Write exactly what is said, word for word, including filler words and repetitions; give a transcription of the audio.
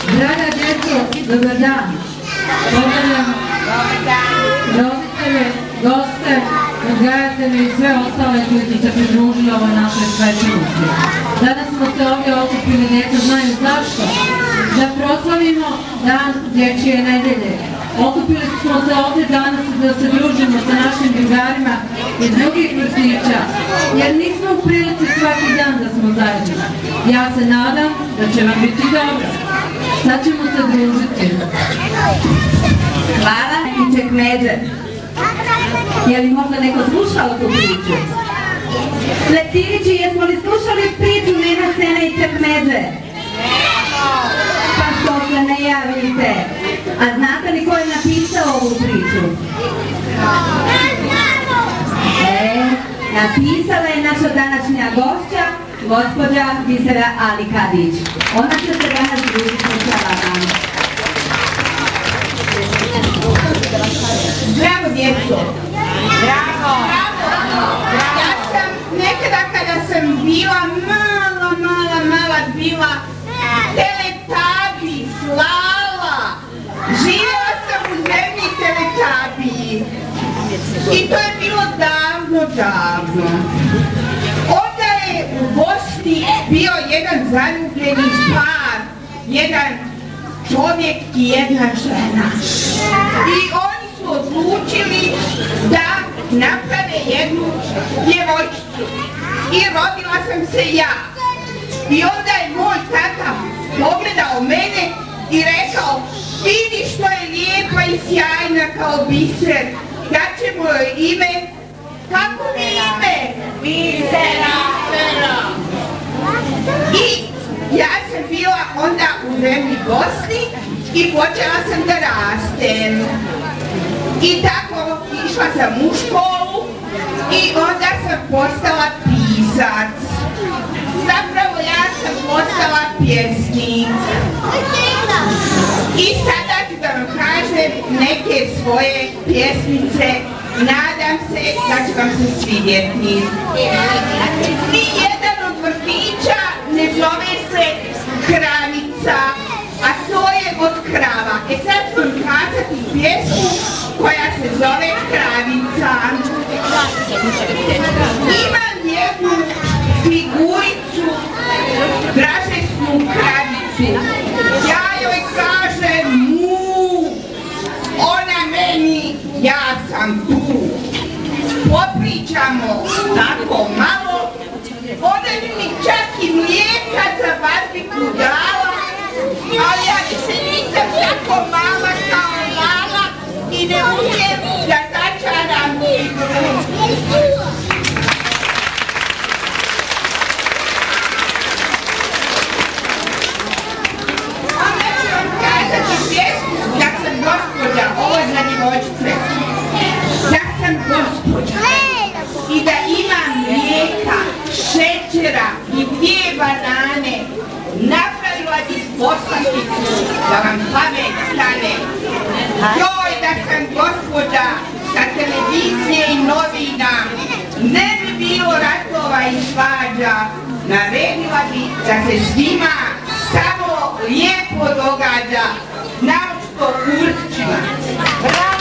Draga djeco, dobar dan. Pozdravljam roditelje, goste, odgajatelje i sve ostale koji su se pridružili ovoj našoj svečanosti. Danas smo se ovdje okupili, djeca znaju zašto. Da proslavimo dan dječje nedelje. Okupili smo se ovdje danas da se družimo sa našim drugarima iz drugih vrtića, jer nismo u prilici svaki dan da smo zajedno. Ja se nadam da će vam biti dobro. Sad ćemo se družiti. Hvala i Čekmeđe. Je li možda neko slušao tu priču? Leptirići, jesmo li slušali priču Nena Sene i Čekmeđe? Pa što se ne javite? A znate li ko je napisao ovu priču? E, napisala je naša današnja gošća, gospođa Bisera Ali Kadić. Ona će se danas družiti sa vama. Zdravo djeco! Zdravo! Ja sam nekada kada sam bila mala, mala, mala bila Teletabi, slala. Živjela sam u zemlji Teletabi. I to je bilo davno, davno. Onda je u Bosni bio jedan zaljubljeni par, jedan čovjek i jedna žena. I oni su odlučili da naprave jednu djevojčicu. I rodila sam se ja. I onda je moj tata pogledao mene i rekao, vidi što je lijepa i sjajna kao biser, daćemo joj ime. Kako mi ime? Bisera. I ja sam bila onda u zemlji Bosni i počela sam da rastem. I tako išla sam u školu i onda sam postala pisac. Zapravo ja sam postala pjesnik. I sada ću da vam kažem neke svoje pjesmice. Nadam se da će vam se svidjeti. Ni jedan od vrtića ne zove se Kravica, a to je od krava. E sad ću vam kazati pjesmu koja se zove Kravica. Imam jednu figuricu, dražesnu kravicu. Ja joj kažem mu, ona meni, ja sam tu. Popričamo tako malo, ona mi čak i mlijeka za barbiku dala, ali ja više nisam tako mala kao Lala i ne umijem da začaram igru. Onda ću vam kazati pjesmu da sam gospođa, ovo je za djevojčice. Da sam gospođa i da imam mlijeka, šećera i dvije banane, napravila bih poslasticu da vam pamet stane. Joj, da sam gospođa sa televizije i novina, ne bi bilo ratova i svađa, naredila bi da se svima samo lijepo događa, naočito u vrtićima. Bravo!